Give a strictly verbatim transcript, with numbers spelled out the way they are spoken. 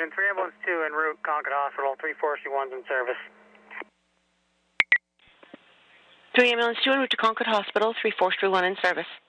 and three ambulance two en route, Concord Hospital, three forestry one's in service. three ambulance two en route to Concord Hospital, three forestry one in service.